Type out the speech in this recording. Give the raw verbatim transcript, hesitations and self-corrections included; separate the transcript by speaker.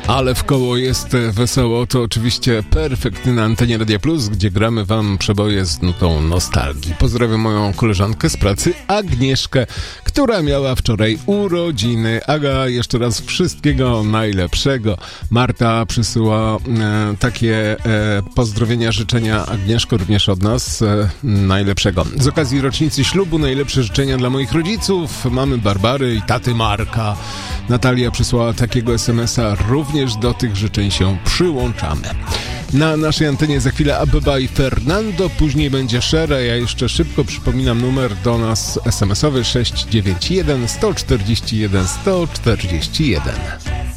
Speaker 1: Ale w koło jest wesoło, to oczywiście Perfekt na antenie Radia Plus, gdzie gramy wam przeboje z nutą nostalgii. Pozdrawiam moją koleżankę z pracy, Agnieszkę, która miała wczoraj urodziny. Aga, jeszcze raz wszystkiego najlepszego. Marta przysyła e, takie e, pozdrowienia, życzenia. Agnieszko, również od nas e, najlepszego. Z okazji rocznicy ślubu najlepsze życzenia dla moich rodziców. Mamy Barbary i taty Marka. Natalia przysłała takiego es em es a, również do tych życzeń się przyłączamy. Na naszej antenie za chwilę Abeba i Fernando, później będzie Szera. Ja jeszcze szybko przypominam numer do nas es em es owy sześć dziewięć jeden, sto czterdzieści jeden, sto czterdzieści jeden.